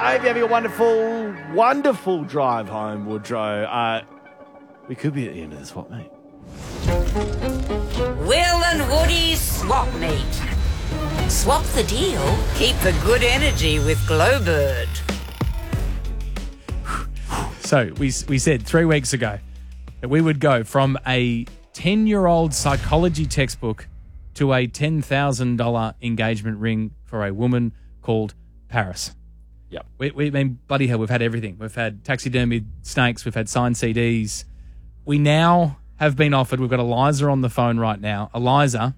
I hope you're having a wonderful, wonderful drive home, Woodrow. We could be at the end of the swap meet. Will and Woody's Swap Meet. Swap the deal, keep the good energy with Glowbird. So we said 3 weeks ago that we would go from a 10-year-old psychology textbook to a $10,000 engagement ring for a woman called Paris. Yep. We mean, bloody hell, we've had everything. We've had taxidermied snakes. We've had signed CDs. We now have been offered, we've got Eliza on the phone right now. Eliza,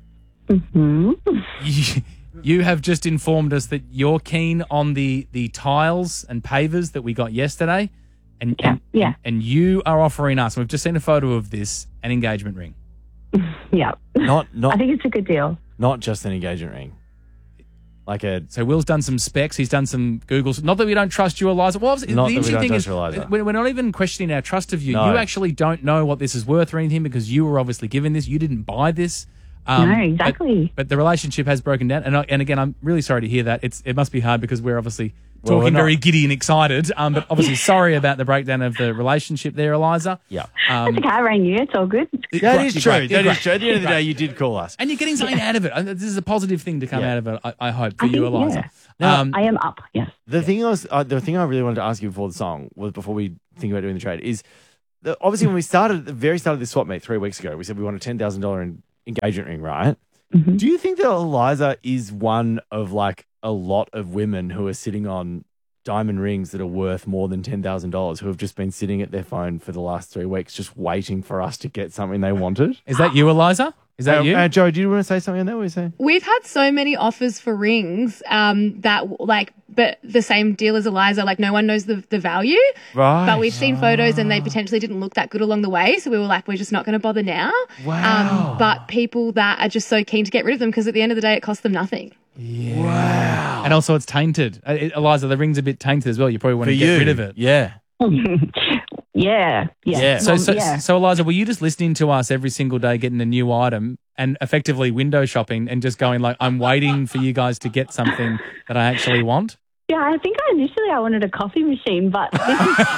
you have just informed us that you're keen on the tiles and pavers that we got yesterday. Yeah. And you are offering us, we've just seen a photo of this, an engagement ring. Yeah. Not I think it's a good deal. not just an engagement ring. So Will's done some specs. He's done some Googles. Not that we don't trust you, Eliza. Well, Not the that we interesting don't thing trust is you, Eliza. we're not even questioning our trust of you. No. You actually don't know what this is worth or anything because you were obviously given this. You didn't buy this. No, exactly. But the relationship has broken down. And again, I'm really sorry to hear that. It must be hard because we're obviously Well, talking we're not- very giddy and excited. But obviously sorry about the breakdown of the relationship there, Eliza. Yeah. That's okay. I rang you. It's all good. That is true. You're That is great. true. At the end of the You're day, you did call us. And you're getting something out of it. And this is a positive thing to come Yeah. out of it, I hope, for I you, think, Eliza. yeah. I am up. Yes. The thing I really wanted to ask you before the song was before we think about doing the trade is obviously when we started at the very start of this swap meet 3 weeks ago, we said we want a $10,000 engagement ring, right? Mm-hmm. Do you think that Eliza is one of like a lot of women who are sitting on diamond rings that are worth more than $10,000 who have just been sitting at their phone for the last 3 weeks just waiting for us to get something they wanted? Is that you, Eliza? Is that you? Joe, do you want to say something on that? What are you saying? We've had so many offers for rings but the same deal as Eliza, like no one knows the value. Right. But we've seen photos and they potentially didn't look that good along the way. So we were like, we're just not going to bother now. Wow. But people that are just so keen to get rid of them because at the end of the day, it costs them nothing. Wow. And also it's tainted. Eliza, the ring's a bit tainted as well. You probably want For to you. get rid of it. Yeah. Yeah. Yeah. So Eliza, were you just listening to us every single day getting a new item and effectively window shopping and just going like, I'm waiting for you guys to get something that I actually want? Yeah, I think initially I wanted a coffee machine, but this is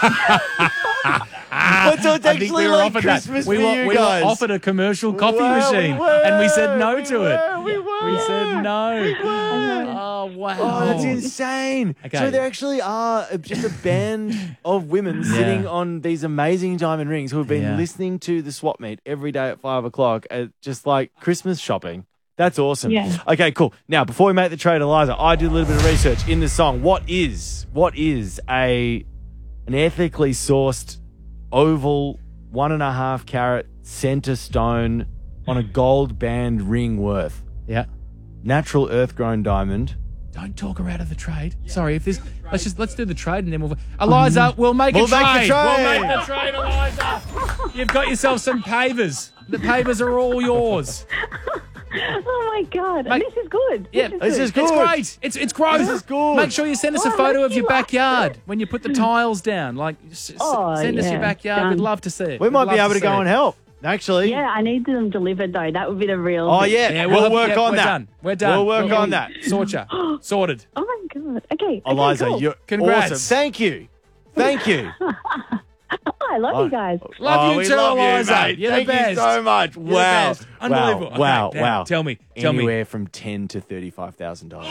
So it's actually like Christmas for you guys. were offered a commercial coffee Well, machine and we said no to it. We said no. Oh, wow. Oh, that's insane. Okay. So there actually are just a band of women sitting on these amazing diamond rings who have been listening to the swap meet every day at 5 o'clock at just like Christmas shopping. That's awesome. Yeah. Okay, cool. Now, before we make the trade, Eliza, I did a little bit of research in the song. What is an ethically sourced oval 1.5 carat center stone on a gold band ring worth? Yeah. Natural earth grown diamond. Don't talk her out of the trade. Sorry, if this let's do the trade and then we'll Eliza, we'll make a We'll make the trade. trade. We'll make the trade, Eliza. You've got yourself some pavers. The pavers are all yours. oh my God. Mate, This is good. Yeah, This is good. It's great. It's gross. This is good. Make sure you send us a Oh, photo of thank your you. backyard when you put the tiles down. Like, Oh, send us your yeah. backyard. Done. We'd love to see it. We We'd might be love able to see go it. and help, actually. Yeah, I need them delivered though. That would be the real. Oh, thing. yeah. We'll work on we're that. Done. We're done. We'll work on that. Sorted. Oh my God. Okay. Eliza, cool. you're Congrats. awesome. Thank you. Thank you. Oh, I love you guys. Love you we too, love Eliza. you, mate. You're Thank the best. you so much. You're the Wow. best. Unbelievable. Okay, Wow. now, Wow. Tell me. Anywhere from $10,000 to $35,000.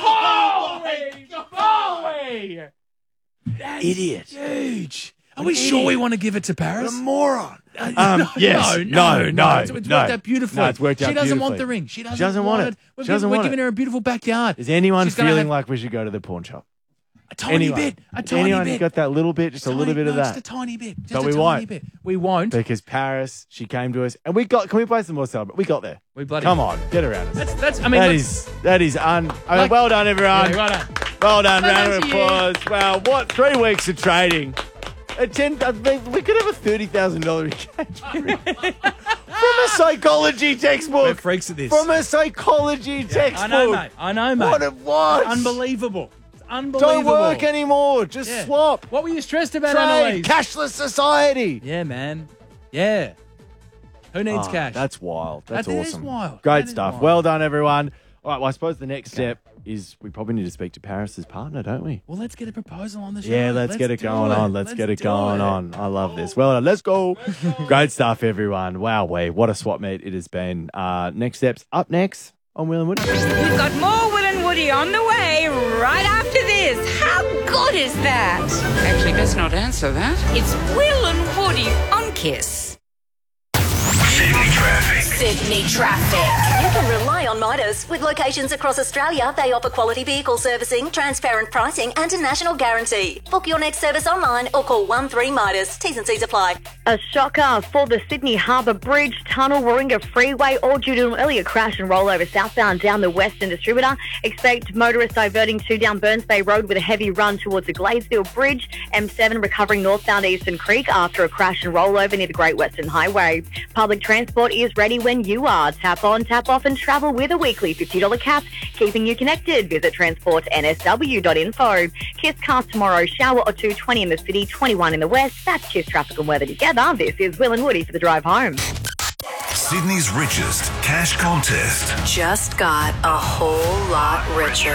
Holy! Idiot. Huge. Are we sure we want to give it to Paris? Moron. Yes. No. It's worked out beautifully. No, it's worked out She doesn't want beautifully. the ring. She doesn't want it. We're She doesn't we're want giving it. her a beautiful backyard. Is anyone She's gonna feeling have like we should go to the pawn shop? a tiny bit? A tiny Anyone bit. got that little bit? Just a little bit of Just a that? tiny bit. Just But a we tiny won't. bit. We won't. Because Paris, she came to us, and we got. Can we play some more celebrate? We got there. We bloody Come on, get around us. That's. I mean, That is well done, everyone. Yeah, well done. Well done, Well round done of to you. applause. Wow, what 3 weeks of trading? We could have a $30,000 engagement from a psychology textbook. We're freaks at this. From a psychology textbook. I know, mate. What it was. Unbelievable. It's unbelievable. Don't work anymore. Just Yeah. swap. What were you stressed about, Trade. Annalise? Cashless society. Yeah, man. Yeah. Who needs Oh, cash? That's wild. That's That awesome. is wild. Great That is stuff. wild. Well done, everyone. All right, well, I suppose the next step is we probably need to speak to Paris's partner, don't we? Well, let's get a proposal on the show. Yeah, let's get it going on. Let's get it going on. I love this. Well done. Let's go. Great stuff, everyone. Wow, what a swap meet it has been. Next steps up next on Will and Woody. We've got more Will and Woody on the way right after this. How good is that? Actually, let's not answer that. It's Will and Woody on Kiss. Sydney Traffic. You can rely on Midas. With locations across Australia, they offer quality vehicle servicing, transparent pricing and a national guarantee. Book your next service online or call 13 Midas. T's and C's apply. A shocker for the Sydney Harbour Bridge Tunnel Warringah Freeway, all due to an earlier crash and rollover southbound down the Western Distributor. Expect motorists diverting to down Burns Bay Road with a heavy run towards the Gladesville Bridge. M7 recovering northbound Eastern Creek after a crash and rollover near the Great Western Highway. Public transport is ready when you are. Tap on, tap off and travel with a weekly $50 cap, keeping you connected. Visit transportnsw.info. Kiss Cast tomorrow, shower or 2, 20 in the city, 21 in the west. That's Kiss Traffic and Weather together. This is Will and Woody for the drive home. Sydney's richest cash contest. Just got a whole lot richer.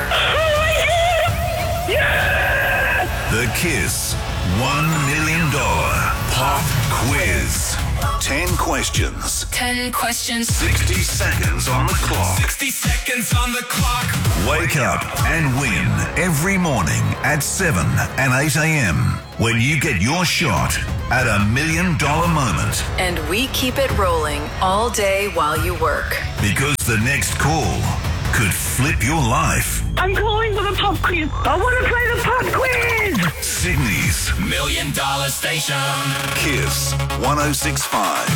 The Kiss $1 million pop quiz. 10 questions. 10 questions. 60 seconds on the clock. 60 seconds on the clock. Wake up and win every morning at 7 and 8 a.m. when you get your shot at $1 million moment. And we keep it rolling all day while you work. Because the next call could flip your life. I'm calling for the pop quiz. I want to play the pop quiz. Sydney's $1 million station. Kiss 106.5.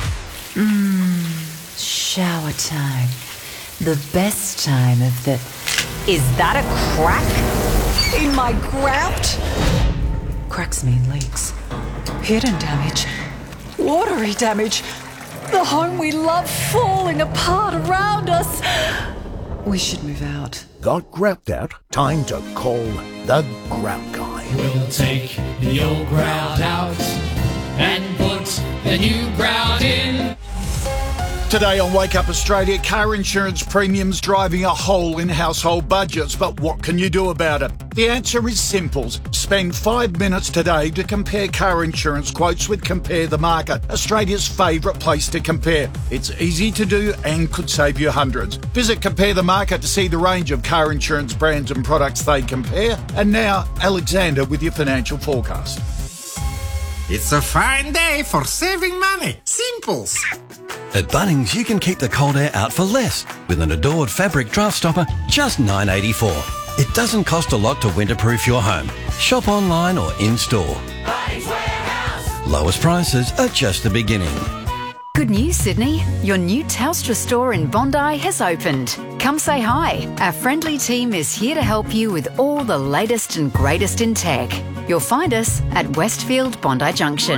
Shower time. The best time of the... Is that a crack in my grout? Cracks mean leaks. Hidden damage. Watery damage. The home we love falling apart around us. We should move out. Got grout out? Time to call the grout guy. We'll take the old grout out and put the new grout in. Today on Wake Up Australia, car insurance premiums driving a hole in household budgets. But what can you do about it? The answer is simple. Spend 5 minutes today to compare car insurance quotes with Compare the Market, Australia's favourite place to compare. It's easy to do and could save you hundreds. Visit Compare the Market to see the range of car insurance brands and products they compare. And now, Alexander with your financial forecast. It's a fine day for saving money. Simples. At Bunnings, you can keep the cold air out for less with an Adored fabric draft stopper, just $9.84. It doesn't cost a lot to winterproof your home. Shop online or in-store. Bunnings Warehouse. Lowest prices are just the beginning. Good news, Sydney. Your new Telstra store in Bondi has opened. Come say hi. Our friendly team is here to help you with all the latest and greatest in tech. You'll find us at Westfield Bondi Junction.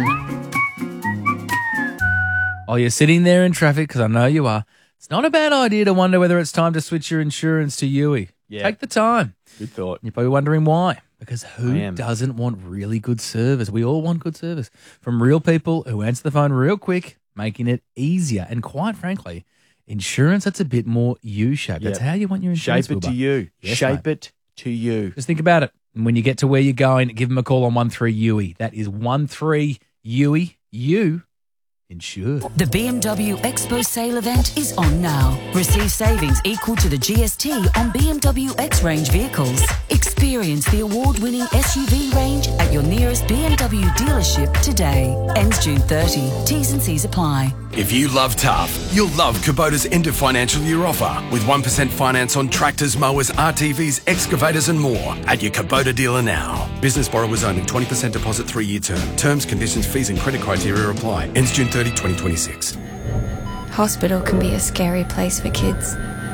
While you're sitting there in traffic, because I know you are, it's not a bad idea to wonder whether it's time to switch your insurance to Yui. Yeah. Take the time. Good thought. You're probably wondering why. Because who doesn't want really good service? We all want good service from real people who answer the phone real quick, making it easier. And quite frankly, insurance that's a bit more U-shaped. That's how you want your insurance. Shape it to you. Yes, Shape mate. it to you. Just think about it. And when you get to where you're going, give them a call on 13 Yui. That is 13 Yui. You insured. The BMW Expo sale event is on now. Receive savings equal to the GST on BMW X range vehicles. Experience the award-winning SUV range at your nearest BMW dealership today. Ends June 30. T's and C's apply. If you love tough, you'll love Kubota's end of financial year offer with 1% finance on tractors, mowers, RTVs, excavators and more at your Kubota dealer now. Business borrowers only, 20% deposit 3-year term. Terms, conditions, fees and credit criteria apply. Ends June 30, 2026. Hospital can be a scary place for kids.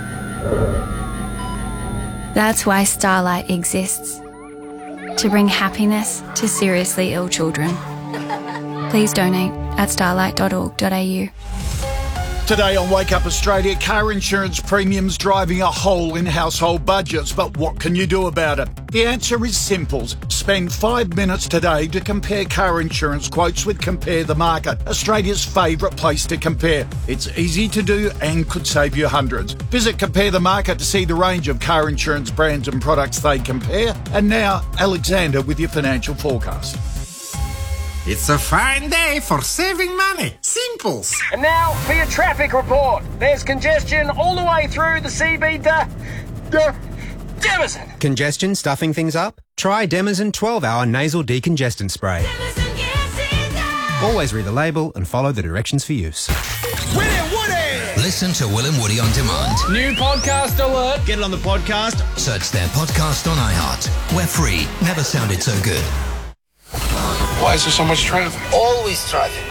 That's why Starlight exists. To bring happiness to seriously ill children. Please donate at starlight.org.au. Today on Wake Up Australia, car insurance premiums driving a hole in household budgets. But what can you do about it? The answer is simple. Spend 5 minutes today to compare car insurance quotes with Compare the Market, Australia's favourite place to compare. It's easy to do and could save you hundreds. Visit Compare the Market to see the range of car insurance brands and products they compare. And now, Alexander with your financial forecast. It's a fine day for saving money. Simples. And now for your traffic report. There's congestion all the way through the CB Demazin. Congestion stuffing things up? Try Demazin 12-hour nasal decongestant spray. Always read the label and follow the directions for use. Listen to Will and Woody on demand. New podcast alert. Get it on the podcast. Search their podcast on iHeart. We're free. Never sounded so good. Why is there so much traffic? Always traffic.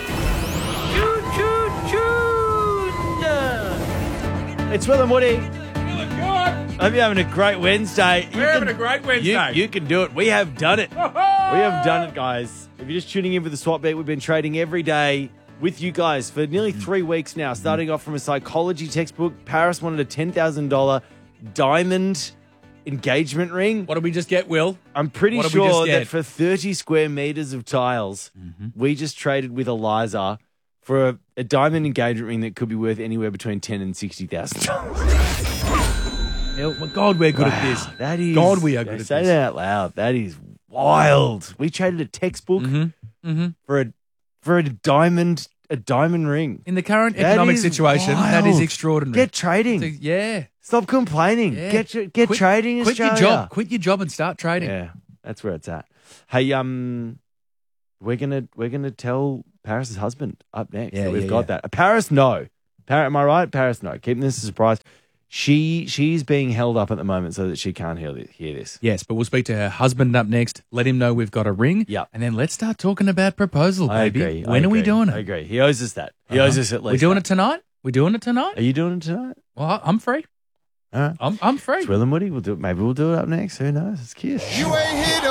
It's Will and Woody. Hope you're having a great Wednesday. We're having a great Wednesday. You can do it. We have done it. We have done it, guys. If you're just tuning in for the swap bet, we've been trading every day with you guys for nearly 3 weeks now, starting off from a psychology textbook. Paris wanted a $10,000 diamond engagement ring. What did we just get, Will? I'm pretty What did we just sure get? that for 30 square meters of tiles, we just traded with Eliza for a diamond engagement ring that could be worth anywhere between $10,000 and $60,000. God, we're good at this. That is, God, we are good at say this. that out loud. That is wild. We traded a textbook for a diamond ring. In the current That economic is situation, that is wild. extraordinary. Get trading. Yeah. Stop complaining. Yeah. Get Quit- trading, Quit your Australia. job. Quit your job and start trading. Yeah, that's where it's at. Hey, we're gonna tell Paris's husband up next. Yeah, that we've yeah, got yeah. that. Paris, no. Am I right? Paris, no. Keeping this a surprise. She's being held up at the moment so that she can't hear this. Yes, but we'll speak to her husband up next. Let him know we've got a ring. Yep. And then let's start talking about proposal, I baby. agree. When are we doing it? I agree. He owes us that. He owes us at least. We doing that. it tonight? We doing it tonight? Are you doing it tonight? Well, I'm free. All right. I'm free. It's Will and Woody. Maybe we'll do it up next. Who knows? It's cute. You ain't here to